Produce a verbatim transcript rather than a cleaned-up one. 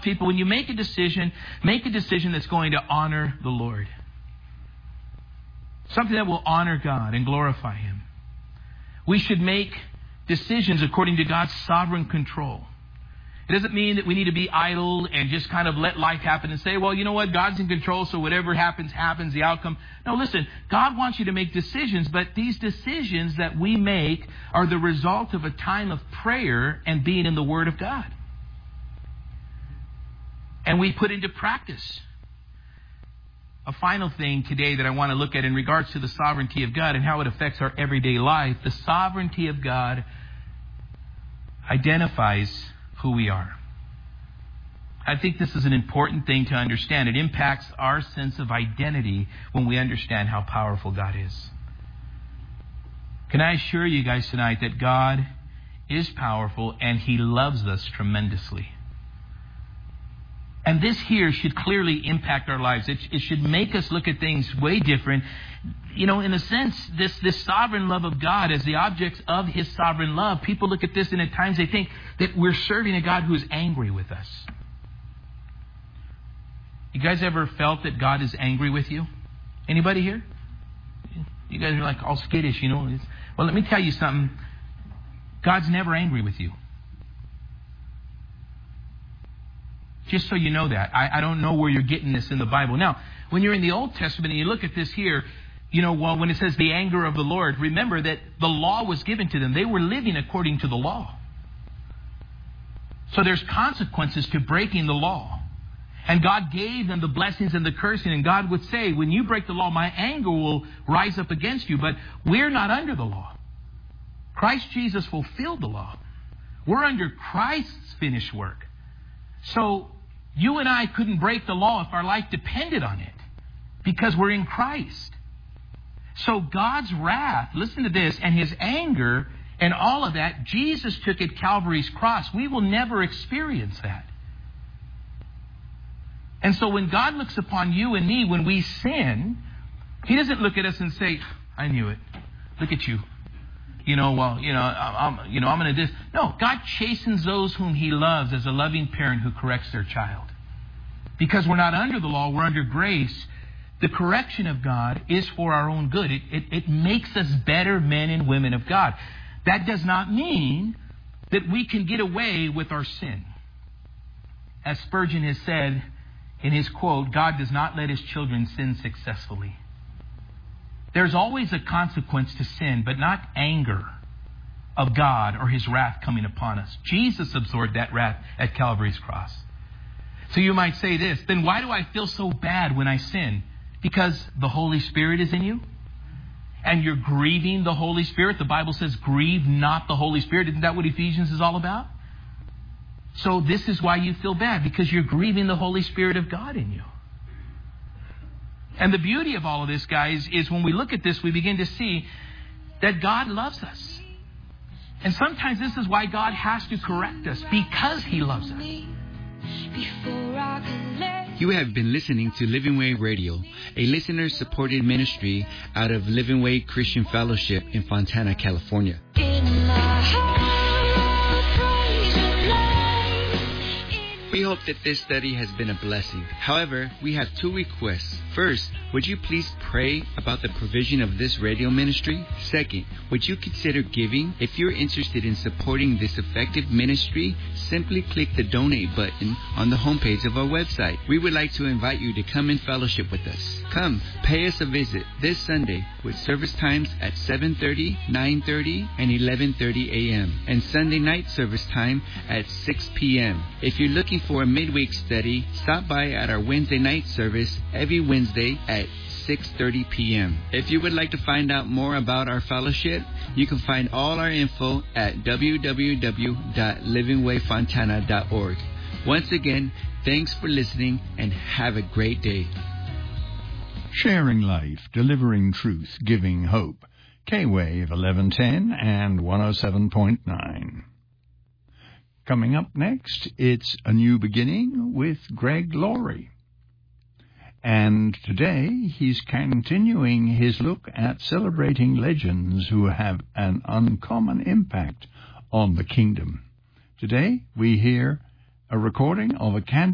people, when you make a decision, make a decision that's going to honor the Lord. Something that will honor God and glorify Him. We should make decisions according to God's sovereign control. It doesn't mean that we need to be idle and just kind of let life happen and say, well, you know what, God's in control, so whatever happens, happens, the outcome. No, listen, God wants you to make decisions, but these decisions that we make are the result of a time of prayer and being in the Word of God. And we put into practice. A final thing today that I want to look at in regards to the sovereignty of God and how it affects our everyday life. The sovereignty of God identifies who we are. I think this is an important thing to understand. It impacts our sense of identity when we understand how powerful God is. Can I assure you guys tonight that God is powerful and He loves us tremendously. And this here should clearly impact our lives. It, it should make us look at things way different. You know, in a sense, this, this sovereign love of God as the objects of His sovereign love, people look at this and at times they think that we're serving a God who is angry with us. You guys ever felt that God is angry with you? Anybody here? You guys are like all skittish, you know. Well, let me tell you something. God's never angry with you. Just so you know that. I, I don't know where you're getting this in the Bible. Now, when you're in the Old Testament and you look at this here, you know, well, when it says the anger of the Lord, remember that the law was given to them. They were living according to the law. So there's consequences to breaking the law. And God gave them the blessings and the cursing. And God would say, when you break the law, my anger will rise up against you. But we're not under the law. Christ Jesus fulfilled the law. We're under Christ's finished work. So you and I couldn't break the law if our life depended on it, because we're in Christ. So God's wrath, listen to this, and His anger and all of that, Jesus took at Calvary's cross. We will never experience that. And so when God looks upon you and me when we sin, He doesn't look at us and say, I knew it. Look at you. You know, well, you know, I'm, you know, I'm going to do this. No, God chastens those whom He loves as a loving parent who corrects their child. Because we're not under the law, we're under grace. The correction of God is for our own good. It, it, it makes us better men and women of God. That does not mean that we can get away with our sin. As Spurgeon has said in his quote, God does not let His children sin successfully. There's always a consequence to sin, but not anger of God or His wrath coming upon us. Jesus absorbed that wrath at Calvary's cross. So you might say this, then why do I feel so bad when I sin? Because the Holy Spirit is in you? And you're grieving the Holy Spirit? The Bible says, grieve not the Holy Spirit. Isn't that what Ephesians is all about? So this is why you feel bad, because you're grieving the Holy Spirit of God in you. And the beauty of all of this, guys, is when we look at this, we begin to see that God loves us. And sometimes this is why God has to correct us, because He loves us. You have been listening to Living Way Radio, a listener-supported ministry out of Living Way Christian Fellowship in Fontana, California. We hope that this study has been a blessing. However, we have two requests. First, would you please pray about the provision of this radio ministry? Second, would you consider giving? If you're interested in supporting this effective ministry, simply click the donate button on the homepage of our website. We would like to invite you to come and fellowship with us. Come, pay us a visit this Sunday with service times at seven thirty, nine thirty, and eleven thirty a.m. and Sunday night service time at six p.m. If you're looking for a midweek study, stop by at our Wednesday night service every Wednesday at six thirty p.m. If you would like to find out more about our fellowship, you can find all our info at w w w dot living way fontana dot org. Once again, thanks for listening and have a great day. Sharing life, delivering truth, giving hope. K-Wave eleven ten and one oh seven point nine. Coming up next, it's A New Beginning with Greg Laurie. And today, he's continuing his look at celebrating legends who have an uncommon impact on the kingdom. Today, we hear a recording of a candid